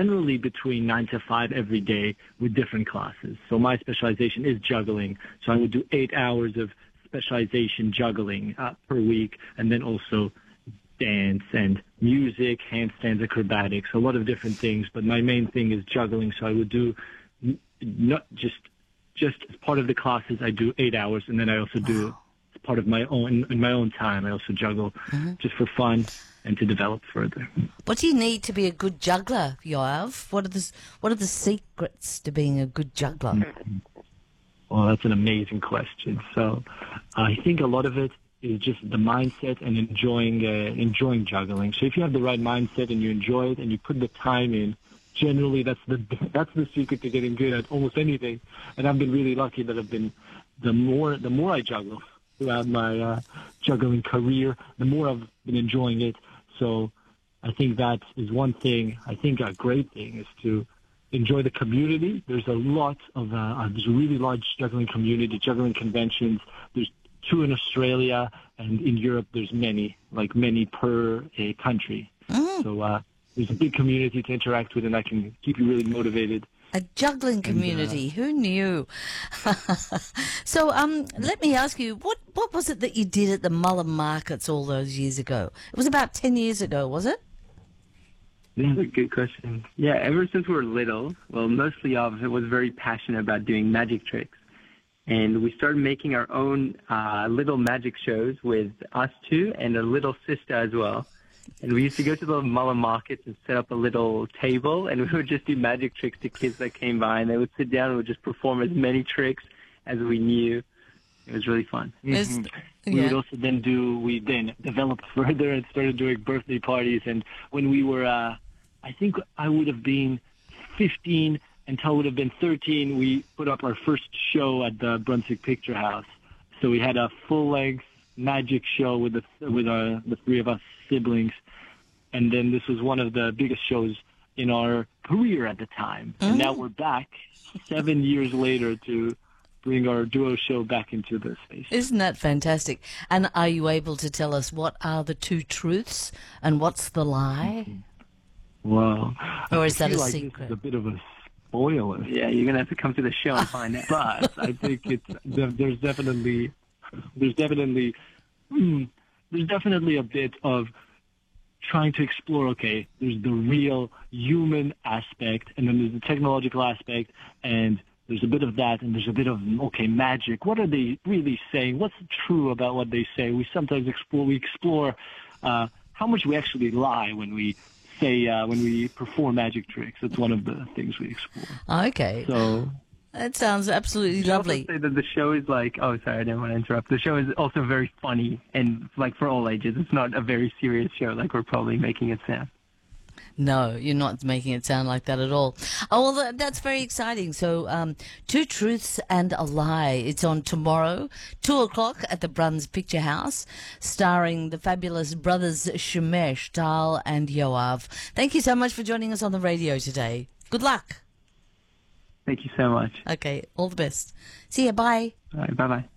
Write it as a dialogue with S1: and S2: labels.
S1: generally between 9 to 5 every day with different classes. So my specialization is juggling. So I would do 8 hours of specialization juggling per week, and then also dance and music, handstands, acrobatics, a lot of different things. But my main thing is juggling. So I would do not just as part of the classes, I do 8 hours, and then I also do as part of my own, in my own time, I also juggle just for fun and to develop further.
S2: What do you need to be a good juggler, Yoav? What are the secrets to being a good juggler?
S1: Well, that's an amazing question. So I think a lot of it is just the mindset and enjoying juggling. So if you have the right mindset and you enjoy it and you put the time in, generally that's the secret to getting good at almost anything. And I've been really lucky that the more I juggle throughout my juggling career, the more I've been enjoying it. So I think that is one thing. I think a great thing is to enjoy the community. There's a lot of there's a really large juggling community, juggling conventions. There's 2 in Australia, and in Europe there's many per country. So there's a big community to interact with, and that can keep you really motivated.
S2: A juggling community. Who knew? So let me ask you, what was it that you did at the Muller Markets all those years ago? It was about 10 years ago, was it?
S3: That's a good question. Yeah, ever since we were little, well, mostly I was very passionate about doing magic tricks. And we started making our own little magic shows with us 2 and a little sister as well. And we used to go to the Muller Markets and set up a little table, and we would just do magic tricks to kids that came by, and they would sit down and would just perform as many tricks as we knew. It was really fun.
S1: Mm-hmm. We would also we then developed further and started doing birthday parties. And when we were, I think I would have been 15 until I would have been 13, we put up our first show at the Brunswick Picture House. So we had a full-length magic show with the 3 of us siblings. And then this was one of the biggest shows in our career at the time. And now we're back 7 years later to bring our duo show back into the space.
S2: Isn't that fantastic? And are you able to tell us what are the 2 truths and what's the lie?
S1: Well,
S2: or is that a
S1: like
S2: secret?
S1: This is a bit of a spoiler.
S3: Yeah, you're gonna have to come to the show and find out.
S1: But I think there's definitely a bit of trying to explore. Okay, there's the real human aspect, and then there's the technological aspect, and there's a bit of that, and there's a bit of, magic. What are they really saying? What's true about what they say? We sometimes explore how much we actually lie when we say, when we perform magic tricks. It's one of the things we explore.
S2: Okay.
S1: So
S2: that sounds absolutely lovely.
S3: Also say that the show is I didn't want to interrupt. The show is also very funny and for all ages. It's not a very serious show like we're probably making it sound.
S2: No, you're not making it sound like that at all. Oh, well, that's very exciting. So, 2 Truths and a Lie. It's on tomorrow, 2:00 at the Bruns Picture House, starring the fabulous brothers Shemesh, Tal and Yoav. Thank you so much for joining us on the radio today. Good luck.
S3: Thank you so much.
S2: Okay, all the best. See ya, bye.
S3: All right, bye-bye.